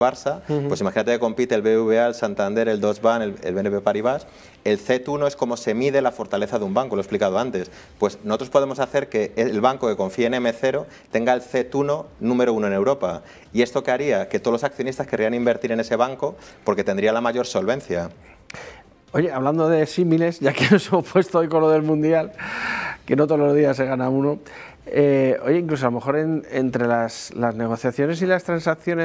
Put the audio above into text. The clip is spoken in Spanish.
Barça, pues imagínate que compite el BBVA, el Santander, el Deutsche Bank, el BNP Paribas. El CET1 es como se mide la fortaleza de un banco, lo he explicado antes. Pues nosotros podemos hacer que el banco que confíe en M0 tenga el CET1 número 1 en Europa. ¿Y esto qué haría? Que todos los accionistas querrían invertir en ese banco porque tendría la mayor solvencia. Oye, hablando de símiles, ya que nos hemos puesto hoy con lo del Mundial, que no todos los días se gana uno, oye, incluso a lo mejor entre las negociaciones y las transacciones